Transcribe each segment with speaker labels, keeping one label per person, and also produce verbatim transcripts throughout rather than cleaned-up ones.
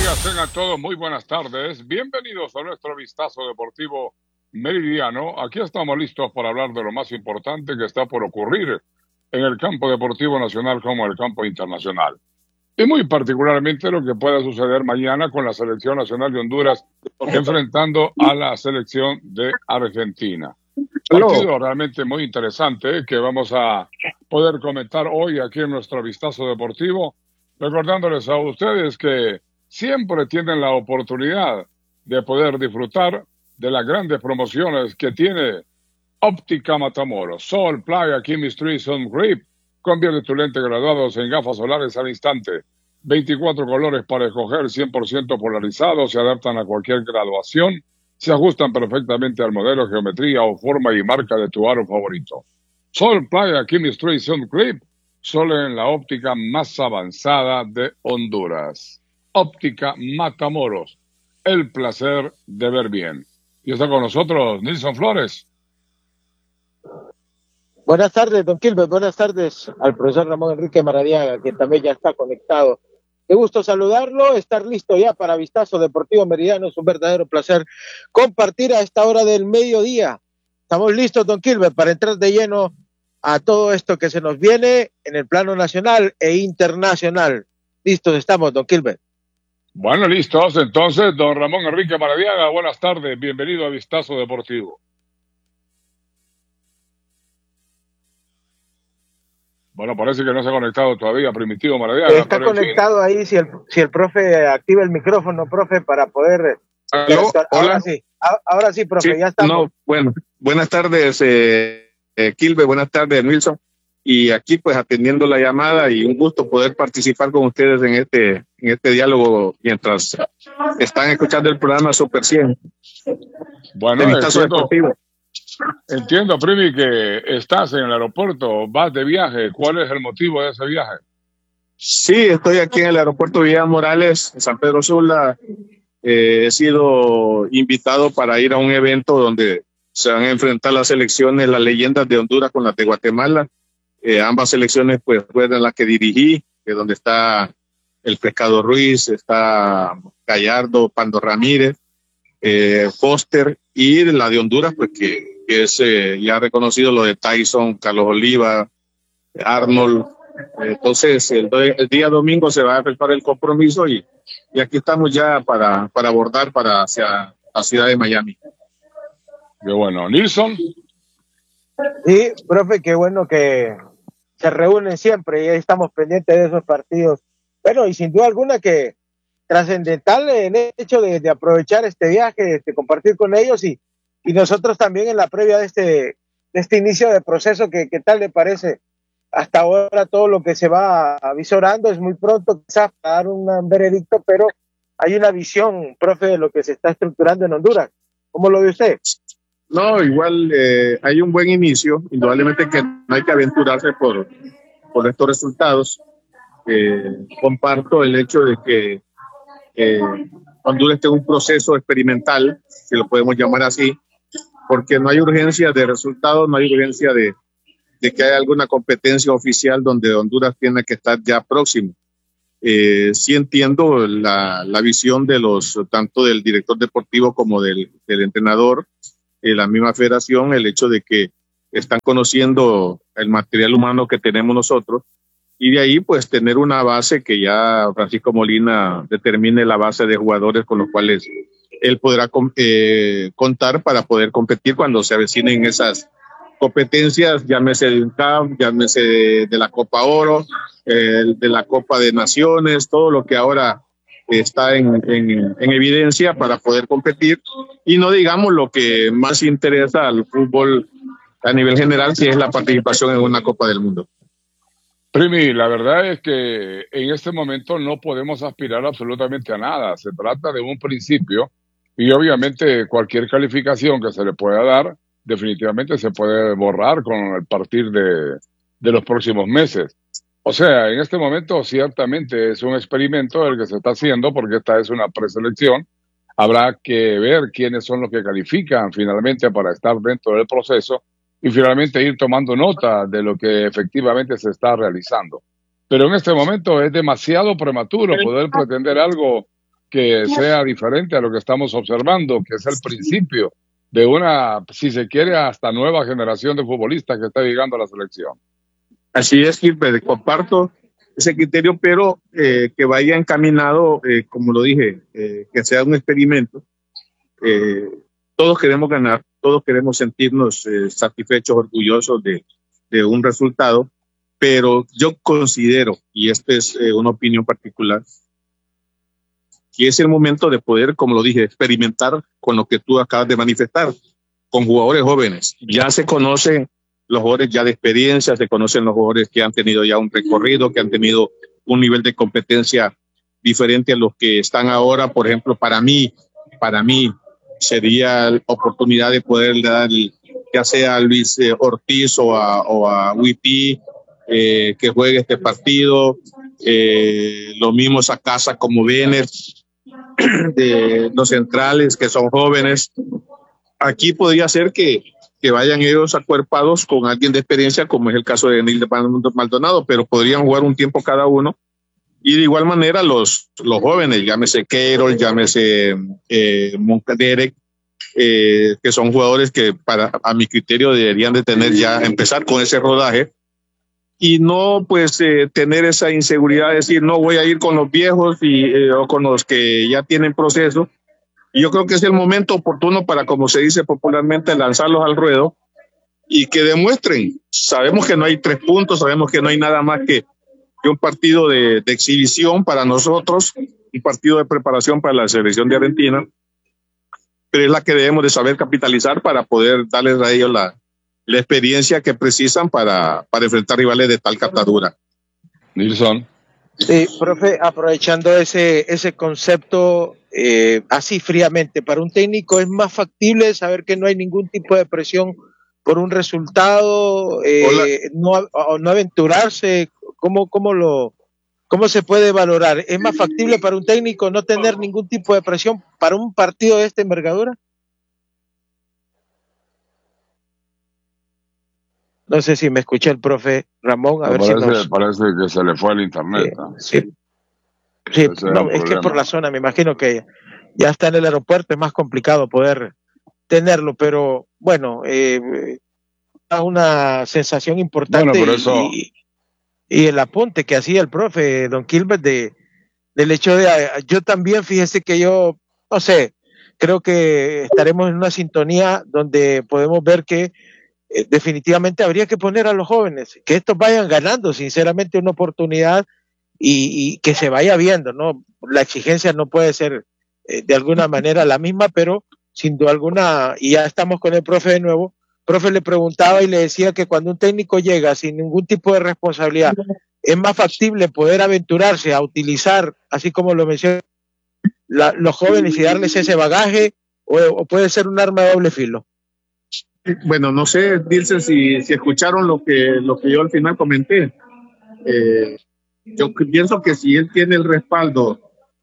Speaker 1: días, tengan todos muy buenas tardes. Bienvenidos a nuestro vistazo deportivo meridiano. Aquí estamos listos para hablar de lo más importante que está por ocurrir en el campo deportivo nacional como el campo internacional. Y muy particularmente lo que pueda suceder mañana con la selección nacional de Honduras enfrentando a la selección de Argentina. Partido realmente muy interesante que vamos a poder comentar hoy aquí en nuestro vistazo deportivo, recordándoles a ustedes que siempre tienen la oportunidad de poder disfrutar de las grandes promociones que tiene Óptica Matamoros. Sol, Playa, Chemistry, Sun Grip. Convierte tus lentes graduados en gafas solares al instante. veinticuatro colores para escoger, cien por ciento polarizados, se adaptan a cualquier graduación, se ajustan perfectamente al modelo, geometría o forma y marca de tu aro favorito. Sol, Playa, Chemistry, Sun Grip. Solo en la óptica más avanzada de Honduras. Óptica Matamoros, el placer de ver bien. Y está con nosotros Nilson Flores.
Speaker 2: Buenas tardes, don Quilmes. Buenas tardes al profesor Ramón Enrique Maradiaga, que también ya está conectado. Qué gusto saludarlo, estar listo ya para Vistazo Deportivo Meridiano. Es un verdadero placer compartir a esta hora del mediodía. Estamos listos, don Quilmes, para entrar de lleno a todo esto que se nos viene en el plano nacional e internacional. Listos estamos, don Quilmes.
Speaker 1: Bueno, listos. Entonces, don Ramón Enrique Maradiaga, buenas tardes. Bienvenido a Vistazo Deportivo. Bueno, parece que no se ha conectado todavía Primitivo Maradiaga.
Speaker 2: Está
Speaker 1: pero
Speaker 2: conectado ahí, si el, si el profe activa el micrófono, profe, para poder...
Speaker 3: ¿Aló?
Speaker 2: Ahora
Speaker 3: Hola.
Speaker 2: sí, ahora sí, profe,
Speaker 3: Sí,
Speaker 2: ya estamos.
Speaker 3: No, bueno, buenas tardes, eh, eh, Quilmes, buenas tardes, Wilson. Y aquí pues atendiendo la llamada y un gusto poder participar con ustedes en este en este diálogo mientras están escuchando el programa Super cien.
Speaker 1: Bueno,
Speaker 3: de Vistazo
Speaker 1: entiendo,
Speaker 3: Deportivo.
Speaker 1: entiendo, Primi, que estás en el aeropuerto, vas de viaje. ¿Cuál es el motivo de ese viaje?
Speaker 3: Sí, estoy aquí en el aeropuerto Villa Morales, en San Pedro Sula. Eh, he sido invitado para ir a un evento donde se van a enfrentar las selecciones, las leyendas de Honduras con las de Guatemala. Eh, ambas selecciones pues fueron las que dirigí, que donde está el Pescado Ruiz, está Gallardo, Pando Ramírez, eh, Foster, y la de Honduras pues que, que es eh, ya reconocido lo de Tyson, Carlos Oliva, Arnold. Entonces el, el día domingo se va a efectuar el compromiso y, y aquí estamos ya para, para abordar para hacia la ciudad de Miami.
Speaker 1: Qué bueno. Nilson.
Speaker 2: Sí, profe, qué bueno que se reúnen siempre y ahí estamos pendientes de esos partidos. Bueno, y sin duda alguna que trascendental en el hecho de, de aprovechar este viaje, de compartir con ellos y, y nosotros también en la previa de este, de este inicio de proceso. ¿Qué, qué tal le parece? Hasta ahora todo lo que se va avisorando es muy pronto quizás para dar un veredicto, pero hay una visión, profe, de lo que se está estructurando en Honduras. ¿Cómo lo ve usted?
Speaker 3: No, igual eh, hay un buen inicio, indudablemente que no hay que aventurarse por, por estos resultados. Eh, comparto el hecho de que eh, Honduras esté en un proceso experimental, si lo podemos llamar así, porque no hay urgencia de resultados, no hay urgencia de, de que haya alguna competencia oficial donde Honduras tiene que estar ya próximo. Eh, sí entiendo la, la visión de los, tanto del director deportivo como del, del entrenador, eh, la misma federación, el hecho de que están conociendo el material humano que tenemos nosotros y de ahí pues tener una base que ya Francisco Molina determine la base de jugadores con los cuales él podrá eh, contar para poder competir cuando se avecinen esas competencias, llámese de un C A F, llámese de, de la Copa Oro, eh, de la Copa de Naciones, todo lo que ahora está en, en, en evidencia para poder competir, y no digamos lo que más interesa al fútbol a nivel general, que es la participación en una Copa del Mundo.
Speaker 1: Primi, la verdad es que en este momento no podemos aspirar absolutamente a nada. Se trata de un principio y obviamente cualquier calificación que se le pueda dar definitivamente se puede borrar con el partir de, de los próximos meses. O sea, en este momento ciertamente es un experimento el que se está haciendo porque esta es una preselección. Habrá que ver quiénes son los que califican finalmente para estar dentro del proceso y finalmente ir tomando nota de lo que efectivamente se está realizando. Pero en este momento es demasiado prematuro poder pretender algo que sea diferente a lo que estamos observando, que es el principio de una, si se quiere, hasta nueva generación de futbolistas que está llegando a la selección.
Speaker 3: Así es, Gilbert, comparto ese criterio, pero eh, que vaya encaminado, eh, como lo dije, eh, que sea un experimento. Eh, todos queremos ganar, todos queremos sentirnos eh, satisfechos, orgullosos de, de un resultado, pero yo considero, y esta es eh, una opinión particular, que es el momento de poder, como lo dije, experimentar con lo que tú acabas de manifestar, con jugadores jóvenes. Ya se conocen los jugadores ya de experiencia, se conocen los jugadores que han tenido ya un recorrido, que han tenido un nivel de competencia diferente a los que están ahora. Por ejemplo, para mí, para mí sería la oportunidad de poder dar, ya sea a Luis eh, Ortiz o a, o a Huipí, eh, que juegue este partido, eh, lo mismo a casa como Vener, de los centrales que son jóvenes. Aquí podría ser que, que vayan ellos acuerpados con alguien de experiencia, como es el caso de Neil Maldonado, pero podrían jugar un tiempo cada uno. Y de igual manera los, los jóvenes, llámese Keirol, llámese eh, Derek, eh, que son jugadores que para a mi criterio deberían de tener ya, empezar con ese rodaje y no pues eh, tener esa inseguridad de decir no voy a ir con los viejos y, eh, o con los que ya tienen proceso. Y yo creo que es el momento oportuno para, como se dice popularmente, lanzarlos al ruedo y que demuestren. Sabemos que no hay tres puntos, sabemos que no hay nada más que que un partido de, de exhibición para nosotros, un partido de preparación para la selección de Argentina, pero es la que debemos de saber capitalizar para poder darles a ellos la, la experiencia que precisan para, para enfrentar rivales de tal catadura.
Speaker 1: Nilson.
Speaker 2: Sí, profe, aprovechando ese, ese concepto eh, así fríamente, para un técnico es más factible saber que no hay ningún tipo de presión por un resultado, eh, no, no aventurarse. ¿Cómo, cómo, lo, ¿Cómo se puede valorar? ¿Es más factible para un técnico no tener ningún tipo de presión para un partido de esta envergadura? No sé si me escucha el profe Ramón. A
Speaker 1: me
Speaker 2: ver
Speaker 1: parece,
Speaker 2: si nos...
Speaker 1: parece que se le fue el internet.
Speaker 2: Sí, sí, sí no, es que por la zona, me imagino que ya está en el aeropuerto, es más complicado poder tenerlo, pero bueno, eh, da una sensación importante.
Speaker 1: Bueno, por eso...
Speaker 2: y, y el apunte que hacía el profe Don Gilbert de, del hecho de, yo también, fíjese que yo, no sé, creo que estaremos en una sintonía donde podemos ver que eh, definitivamente habría que poner a los jóvenes, que estos vayan ganando sinceramente una oportunidad y, y que se vaya viendo, ¿no? La exigencia no puede ser eh, de alguna manera la misma, pero sin duda alguna, y ya estamos con el profe de nuevo, profe le preguntaba y le decía que cuando un técnico llega sin ningún tipo de responsabilidad, es más factible poder aventurarse a utilizar, así como lo mencioné, la, los jóvenes y darles ese bagaje, o, o puede ser un arma de doble filo.
Speaker 3: Bueno, no sé, Dilsen, si, si escucharon lo que, lo que yo al final comenté. Eh, yo pienso que si él tiene el respaldo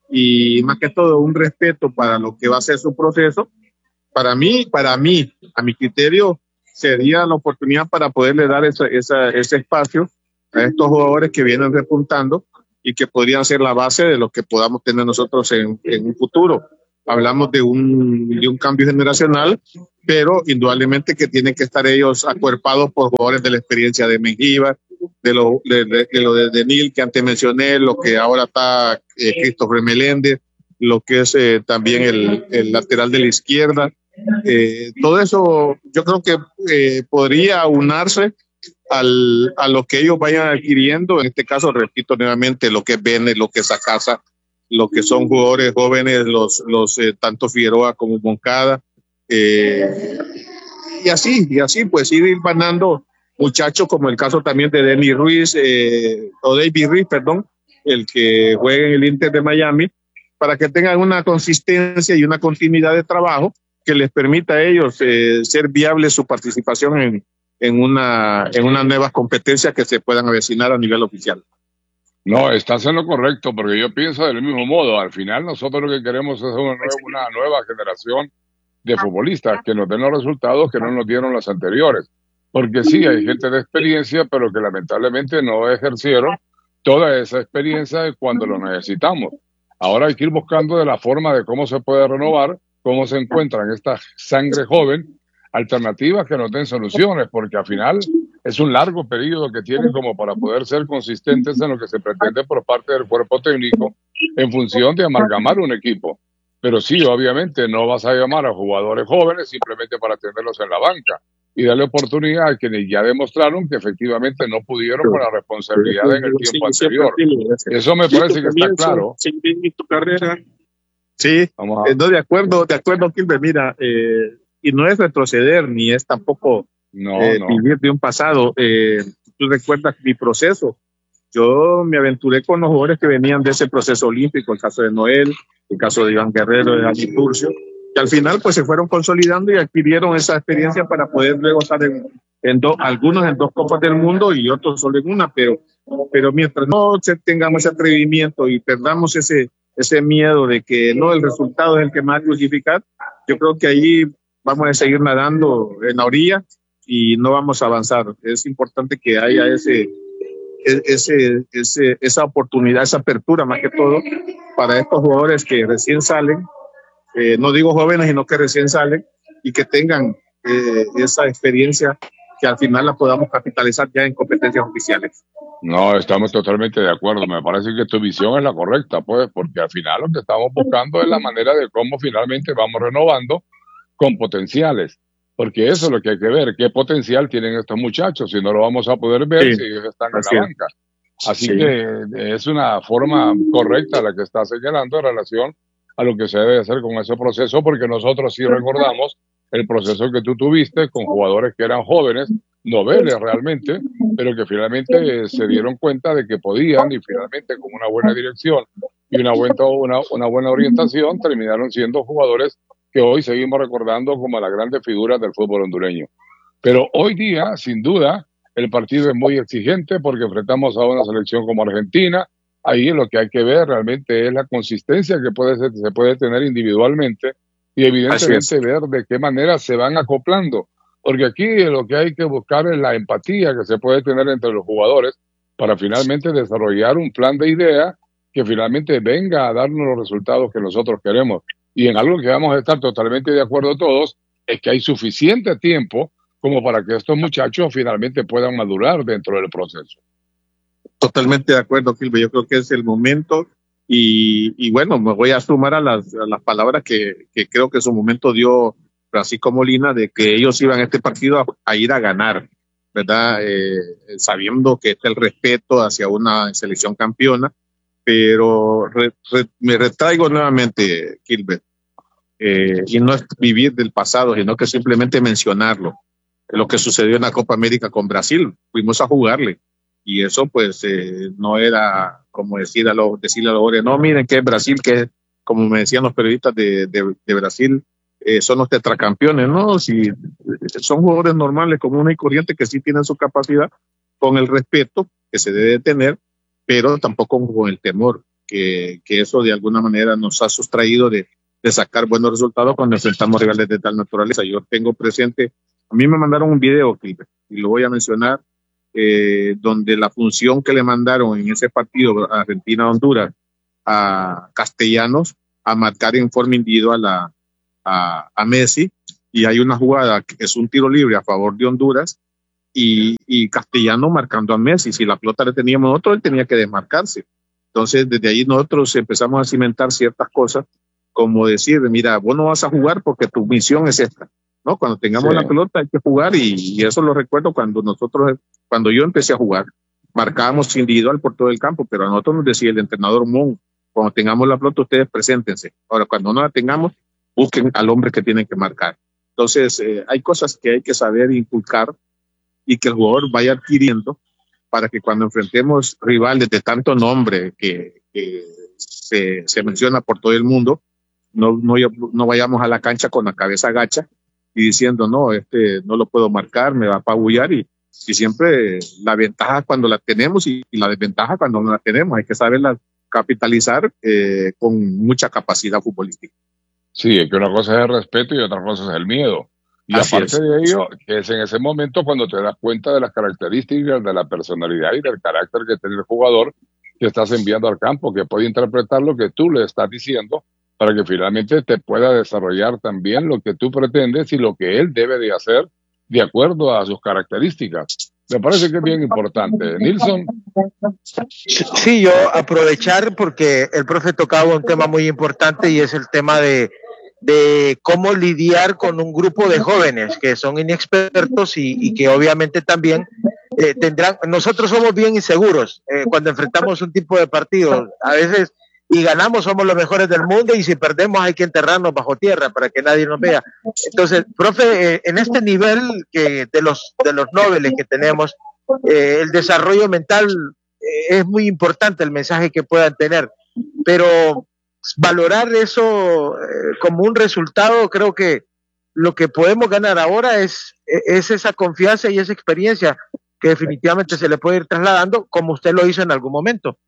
Speaker 3: y más que todo un respeto para lo que va a ser su proceso, para mí, para mí, a mi criterio, sería la oportunidad para poderle dar esa, esa, ese espacio a estos jugadores que vienen repuntando y que podrían ser la base de lo que podamos tener nosotros en, en un futuro. Hablamos de un, de un cambio generacional, pero indudablemente que tienen que estar ellos acuerpados por jugadores de la experiencia de Mengíbar, de lo de, de, de, lo de, de Nil que antes mencioné, lo que ahora está eh, Christopher Meléndez, lo que es eh, también el, el lateral de la izquierda. Eh, todo eso yo creo que eh, podría unarse al, a lo que ellos vayan adquiriendo. En este caso, repito nuevamente, lo que es Bene, lo que es Acasa, lo que son jugadores jóvenes, los, los eh, tanto Figueroa como Moncada, eh, y así, y así pues ir ganando muchachos como el caso también de Denny Ruiz, eh, o David Ruiz, perdón, el que juega en el Inter de Miami, para que tengan una consistencia y una continuidad de trabajo que les permita a ellos eh, ser viable su participación en, en, una, en unas nuevas competencias que se puedan avecinar a nivel oficial.
Speaker 1: No, estás en lo correcto, porque yo pienso del mismo modo. Al final nosotros lo que queremos es una nueva, una nueva generación de futbolistas que nos den los resultados que no nos dieron los anteriores. Porque sí, hay gente de experiencia, pero que lamentablemente no ejercieron toda esa experiencia cuando lo necesitamos. Ahora hay que ir buscando de la forma de cómo se puede renovar, cómo se encuentran esta sangre joven, alternativas que nos den soluciones, porque al final es un largo periodo que tienen como para poder ser consistentes en lo que se pretende por parte del cuerpo técnico en función de amalgamar un equipo. Pero sí, obviamente no vas a llamar a jugadores jóvenes simplemente para tenerlos en la banca y darle oportunidad a quienes ya demostraron que efectivamente no pudieron con la responsabilidad en el tiempo anterior. Eso me parece que está claro.
Speaker 3: Sí, tu carrera. Sí,
Speaker 1: Vamos a...
Speaker 3: eh, no, de acuerdo, de acuerdo, Kilber, mira, eh, y no es retroceder, ni es tampoco
Speaker 1: no,
Speaker 3: eh,
Speaker 1: no.
Speaker 3: vivir de un pasado. Eh, tú recuerdas mi proceso. Yo me aventuré con los jugadores que venían de ese proceso olímpico, el caso de Noel, el caso de Iván Guerrero, de Dani Turcio, que al final pues se fueron consolidando y adquirieron esa experiencia para poder luego estar en, en dos, algunos en dos Copas del Mundo y otros solo en una, pero, pero mientras no tengamos ese atrevimiento y perdamos ese, ese miedo de que no, el resultado es el que más justificar, yo creo que ahí vamos a seguir nadando en la orilla y no vamos a avanzar. Es importante que haya ese Ese, ese, esa oportunidad, esa apertura más que todo para estos jugadores que recién salen, eh, no digo jóvenes, sino que recién salen y que tengan eh, esa experiencia que al final la podamos capitalizar ya en competencias oficiales.
Speaker 1: No, estamos totalmente de acuerdo. Me parece que tu visión es la correcta, pues, porque al final lo que estamos buscando es la manera de cómo finalmente vamos renovando con potenciales. Porque eso es lo que hay que ver, qué potencial tienen estos muchachos, si no lo vamos a poder ver sí, si ellos están en la banca. Así sí. que es una forma correcta la que está señalando en relación a lo que se debe hacer con ese proceso, porque nosotros sí recordamos el proceso que tú tuviste con jugadores que eran jóvenes, noveles realmente, pero que finalmente se dieron cuenta de que podían y finalmente con una buena dirección y una buena, una, una buena orientación terminaron siendo jugadores que hoy seguimos recordando como las grandes figuras del fútbol hondureño. Pero hoy día, sin duda, el partido es muy exigente porque enfrentamos a una selección como Argentina. Ahí lo que hay que ver realmente es la consistencia que puede ser, se puede tener individualmente y evidentemente ver de qué manera se van acoplando. Porque aquí lo que hay que buscar es la empatía que se puede tener entre los jugadores para finalmente desarrollar un plan de idea que finalmente venga a darnos los resultados que nosotros queremos. Y en algo que vamos a estar totalmente de acuerdo todos, es que hay suficiente tiempo como para que estos muchachos finalmente puedan madurar dentro del proceso.
Speaker 3: Totalmente de acuerdo, Kilber. Yo creo que es el momento y, y bueno, me voy a sumar a las, a las palabras que, que creo que en su momento dio Francisco Molina de que ellos iban a este partido a, a ir a ganar, ¿verdad? Eh, sabiendo que está el respeto hacia una selección campeona, pero re, re, me retraigo nuevamente, Kilber. Eh, y no es vivir del pasado, sino que simplemente mencionarlo. Lo que sucedió en la Copa América con Brasil, fuimos a jugarle y eso pues eh, no era como decir a los, decirle a los jugadores, no, miren que es Brasil, que como me decían los periodistas de, de, de Brasil, eh, son los tetracampeones, no, si son jugadores normales, comunes y corrientes que sí tienen su capacidad, con el respeto que se debe tener, pero tampoco con el temor, que, que eso de alguna manera nos ha sustraído de de sacar buenos resultados cuando enfrentamos rivales de tal naturaleza. Yo tengo presente, a mí me mandaron un video, Kilber, y lo voy a mencionar, eh, donde la función que le mandaron en ese partido Argentina-Honduras a Castellanos a marcar en forma individual a, a, a Messi, y hay una jugada que es un tiro libre a favor de Honduras, y, y Castellano marcando a Messi. Si la pelota le teníamos nosotros, él tenía que desmarcarse. Entonces, desde ahí nosotros empezamos a cimentar ciertas cosas, como decir, mira, vos no vas a jugar porque tu misión es esta, ¿no? Cuando tengamos sí. la pelota hay que jugar y, y eso lo recuerdo cuando nosotros, cuando yo empecé a jugar, marcábamos individual por todo el campo, pero a nosotros nos decía el entrenador Mon, cuando tengamos la pelota ustedes preséntense. Ahora, cuando no la tengamos, busquen al hombre que tienen que marcar. Entonces, eh, hay cosas que hay que saber inculcar y que el jugador vaya adquiriendo para que cuando enfrentemos rivales de tanto nombre que, que se, se menciona por todo el mundo, No, no, no vayamos a la cancha con la cabeza agacha y diciendo, no, este no lo puedo marcar, me va a apabullar y, y siempre la ventaja cuando la tenemos y, y la desventaja cuando no la tenemos. Hay que saberla capitalizar eh, con mucha capacidad futbolística.
Speaker 1: Sí, es que una cosa es el respeto y otra cosa es el miedo. Y Así aparte es. de ello, que es en ese momento cuando te das cuenta de las características de la personalidad y del carácter que tiene el jugador que estás enviando al campo, que puede interpretar lo que tú le estás diciendo para que finalmente te pueda desarrollar también lo que tú pretendes y lo que él debe de hacer de acuerdo a sus características. Me parece que es bien importante. Nilson.
Speaker 2: Sí, yo aprovechar porque el profe tocaba un tema muy importante y es el tema de, de cómo lidiar con un grupo de jóvenes que son inexpertos y, y que obviamente también eh, tendrán, nosotros somos bien inseguros eh, cuando enfrentamos un tipo de partido, a veces y ganamos somos los mejores del mundo y si perdemos hay que enterrarnos bajo tierra para que nadie nos vea. Entonces, profe, eh, en este nivel que de los de los nobles que tenemos, eh, el desarrollo mental eh, es muy importante, el mensaje que puedan tener, pero valorar eso eh, como un resultado, creo que lo que podemos ganar ahora es, es esa confianza y esa experiencia que definitivamente se le puede ir trasladando como usted lo hizo en algún momento.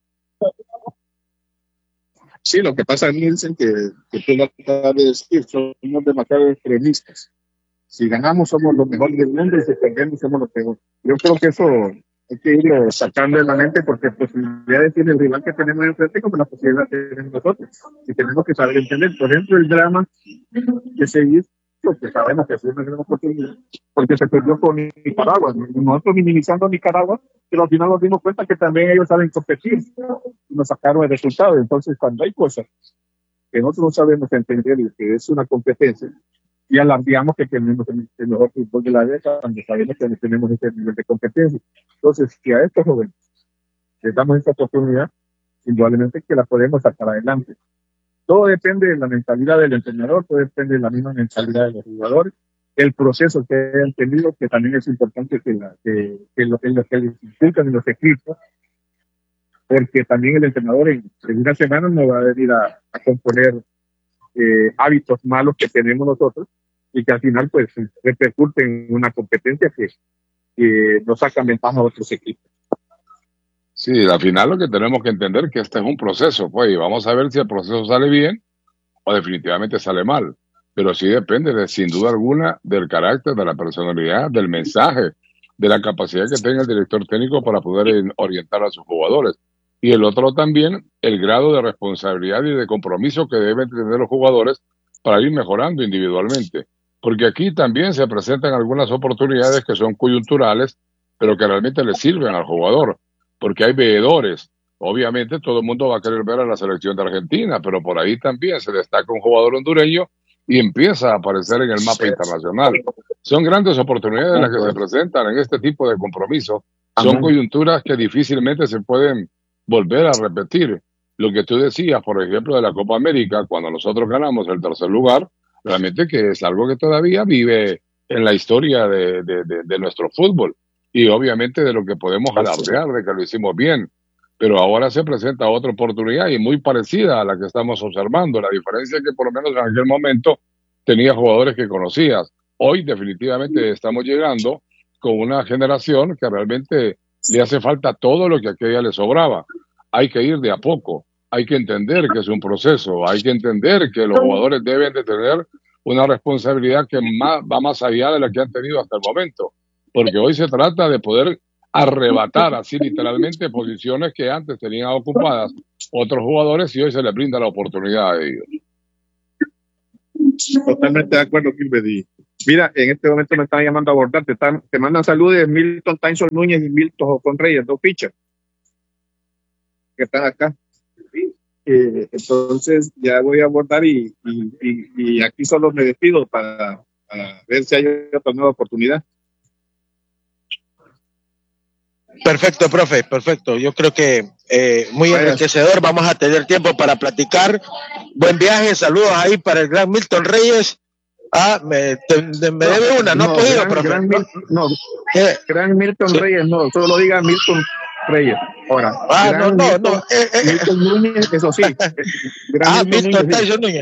Speaker 3: Sí, lo que pasa, Nielsen, que, que tú lo acabas de decir, somos demasiado extremistas. Si ganamos somos los mejores del mundo y si perdemos somos los peores. Yo creo que eso hay que irlo sacando de la mente porque posibilidades tiene el rival que tenemos enfrente como la posibilidad que tenemos nosotros. Y tenemos que saber entender, por ejemplo, el drama que se hizo, que sabemos que es una gran oportunidad, porque se perdió con Nicaragua. Nosotros minimizando a Nicaragua, pero al final nos dimos cuenta que también ellos saben competir y nos sacaron el resultado. Entonces, cuando hay cosas que nosotros no sabemos entender y que es una competencia, y alardeamos que tenemos el mejor fútbol de la década cuando sabemos que tenemos ese nivel de competencia. Entonces, si a estos jóvenes les damos esta oportunidad, indudablemente que la podemos sacar adelante. Todo depende de la mentalidad del entrenador, todo depende de la misma mentalidad de los jugadores, el proceso que hayan tenido, que también es importante que, la, que, que, lo, que, lo, que les inculcan en los equipos, porque también el entrenador en, en una semana no va a venir a, a componer eh, hábitos malos que tenemos nosotros y que al final pues repercuten en una competencia que, que nos saca ventaja a otros equipos.
Speaker 1: Sí, al final lo que tenemos que entender es que este es un proceso, pues, y vamos a ver si el proceso sale bien o definitivamente sale mal. Pero sí depende, de, sin duda alguna, del carácter, de la personalidad, del mensaje, de la capacidad que tenga el director técnico para poder orientar a sus jugadores. Y el otro también, el grado de responsabilidad y de compromiso que deben tener los jugadores para ir mejorando individualmente. Porque aquí también se presentan algunas oportunidades que son coyunturales, pero que realmente le sirven al jugador. Porque hay veedores. Obviamente todo el mundo va a querer ver a la selección de Argentina, pero por ahí también se destaca un jugador hondureño y empieza a aparecer en el mapa internacional. Son grandes oportunidades las que se presentan en este tipo de compromisos. Son coyunturas que difícilmente se pueden volver a repetir. Lo que tú decías, por ejemplo, de la Copa América, cuando nosotros ganamos el tercer lugar, realmente que es algo que todavía vive en la historia de, de, de, de nuestro fútbol. Y obviamente de lo que podemos alardear, de que lo hicimos bien. Pero ahora se presenta otra oportunidad y muy parecida a la que estamos observando. La diferencia es que por lo menos en aquel momento tenía jugadores que conocías. Hoy definitivamente estamos llegando con una generación que realmente le hace falta todo lo que a aquella le sobraba. Hay que ir de a poco. Hay que entender que es un proceso. Hay que entender que los jugadores deben de tener una responsabilidad que más, va más allá de la que han tenido hasta el momento. Porque hoy se trata de poder arrebatar así literalmente posiciones que antes tenían ocupadas otros jugadores y hoy se les brinda la oportunidad a ellos.
Speaker 3: Totalmente de acuerdo, Gilbert. Mira, en este momento me están llamando a abordar, te, están, te mandan saludos Milton Tyson Núñez y Milton Jocón Reyes, dos fichas que están acá. Eh, entonces ya voy a abordar y, y, y, y aquí solo me despido para, para ver si hay otra nueva oportunidad.
Speaker 2: Perfecto, profe, perfecto. Yo creo que eh, muy enriquecedor. Vamos a tener tiempo para platicar. Buen viaje, saludos ahí para el gran Milton Reyes. Ah, me, te, me
Speaker 3: no,
Speaker 2: debe una, no, no he podido,
Speaker 3: gran,
Speaker 2: profe.
Speaker 3: Gran,
Speaker 2: no,
Speaker 3: no, gran Milton sí. Reyes, no, solo diga Milton Reyes. Ahora,
Speaker 2: ah, no, no,
Speaker 3: Milton,
Speaker 2: no. Eh, eh,
Speaker 3: Milton Núñez, eso sí.
Speaker 2: Gran ah, Milton Tyson Núñez.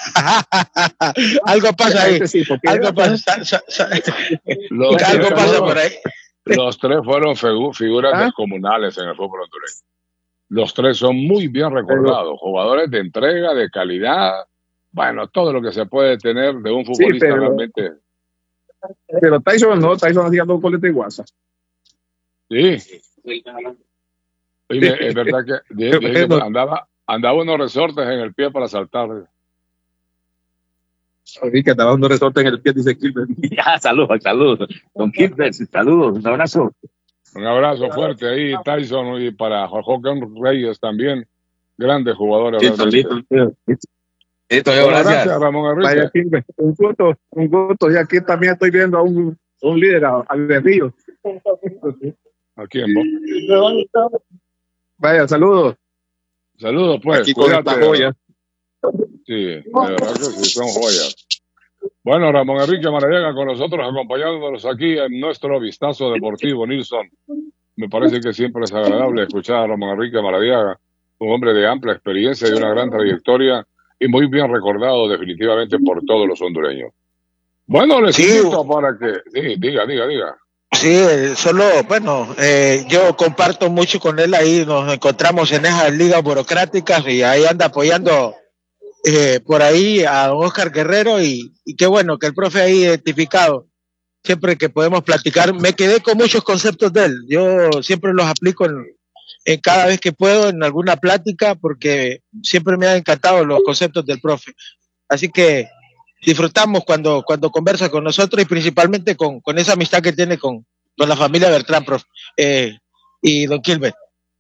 Speaker 2: Algo pasa ahí. Sí, algo pasa, sa, sa,
Speaker 1: los
Speaker 2: algo pasa por ahí.
Speaker 1: Los tres fueron figuras ¿Ah? descomunales en el fútbol hondureño. Los tres son muy bien recordados, jugadores de entrega, de calidad, bueno, todo lo que se puede tener de un futbolista sí, pero, realmente.
Speaker 3: Pero Tyson no, Tyson hacía dos goles de WhatsApp.
Speaker 1: Sí. Oye, es verdad que de, de, de, andaba, andaba unos resortes en el pie para saltar.
Speaker 3: Oí que andaba unos resortes en el pie, dice Gilbert.
Speaker 4: Ya, saludos, saludos. Don Gilbert, saludos, un abrazo.
Speaker 1: Un abrazo fuerte ahí, Tyson, y para Joaquín Reyes también, grandes jugadores.
Speaker 4: Listo, listo, listo. Listo, yo, gracias. Gracias,
Speaker 1: Ramón Enrique.
Speaker 3: Vaya, Gilbert, un gusto, un gusto. Y aquí también estoy viendo a un, un líder, a, a Guerrillo.
Speaker 1: Aquí en Bo.
Speaker 3: Vaya, saludos.
Speaker 1: Saludos, pues.
Speaker 3: Aquí con esta joya.
Speaker 1: Sí, de verdad que sí, son joyas. Bueno, Ramón Enrique Maradiaga con nosotros, acompañándonos aquí en nuestro vistazo deportivo, Nilsson. Me parece que siempre es agradable escuchar a Ramón Enrique Maradiaga, un hombre de amplia experiencia y una gran trayectoria y muy bien recordado definitivamente por todos los hondureños. Bueno, les sí. invito para que... Sí, diga, diga, diga.
Speaker 2: Sí, solo, bueno, eh, yo comparto mucho con él ahí, nos encontramos en esas ligas burocráticas y ahí anda apoyando eh, por ahí a don Oscar Guerrero y, y qué bueno que el profe ahí identificado, siempre que podemos platicar, me quedé con muchos conceptos de él, yo siempre los aplico en, en cada vez que puedo en alguna plática porque siempre me han encantado los conceptos del profe, así que disfrutamos cuando, cuando conversa con nosotros y principalmente con, con esa amistad que tiene con, con la familia Bertrán, prof, eh, y don Gilbert.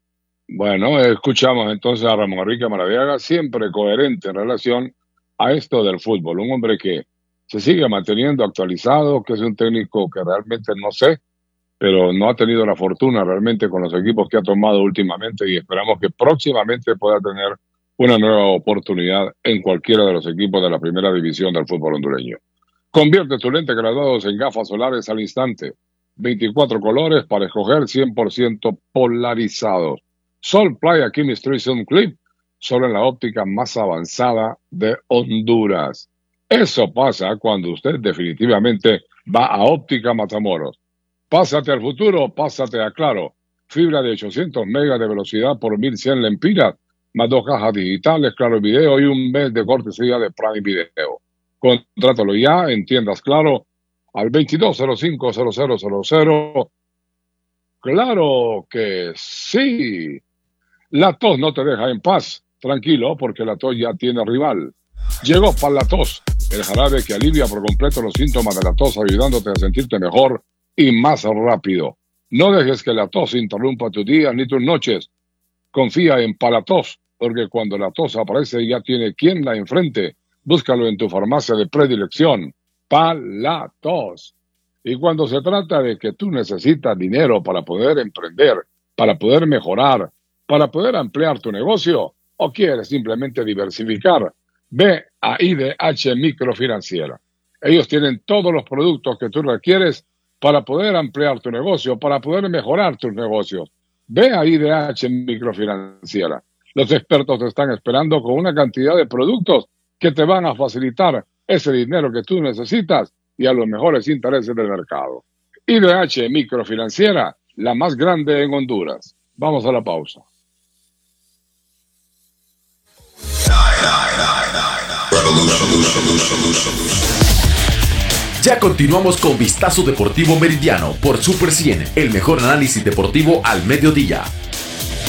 Speaker 1: Bueno, escuchamos entonces a Ramón Enrique Maradiaga, siempre coherente en relación a esto del fútbol. Un hombre que se sigue manteniendo actualizado, que es un técnico que realmente no sé, pero no ha tenido la fortuna realmente con los equipos que ha tomado últimamente y esperamos que próximamente pueda tener una nueva oportunidad en cualquiera de los equipos de la primera división del fútbol hondureño. Convierte tus lentes graduados en gafas solares al instante. veinticuatro colores para escoger cien por ciento polarizados. Sol Playa Chemistry Sun Clip, solo en la óptica más avanzada de Honduras. Eso pasa cuando usted definitivamente va a Óptica Matamoros. Pásate al futuro, pásate a Claro. Fibra de ochocientos megas de velocidad por mil cien lempiras, más dos cajas digitales, Claro Video y un mes de cortesía de Prime Video. Contrátalo ya en tiendas Claro al veintidós cero cinco cero cero cero cero. Claro que sí. La tos no te deja en paz. Tranquilo, porque la tos ya tiene rival. Llegó Palatos, el jarabe que alivia por completo los síntomas de la tos, ayudándote a sentirte mejor y más rápido. No dejes que la tos interrumpa tus días ni tus noches. Confía en Palatos, porque cuando la tos aparece ya tiene quien la enfrente. Búscalo en tu farmacia de predilección. Palatos. Y cuando se trata de que tú necesitas dinero para poder emprender, para poder mejorar, para poder ampliar tu negocio, o quieres simplemente diversificar, ve a I D H Microfinanciera. Ellos tienen todos los productos que tú requieres para poder ampliar tu negocio, para poder mejorar tus negocios. Ve a I D H Microfinanciera. Los expertos te están esperando con una cantidad de productos que te van a facilitar ese dinero que tú necesitas y a los mejores intereses del mercado. I D H Microfinanciera, la más grande en Honduras. Vamos a la pausa.
Speaker 5: Ya continuamos con Vistazo Deportivo Meridiano por Super cien, el mejor análisis deportivo al mediodía.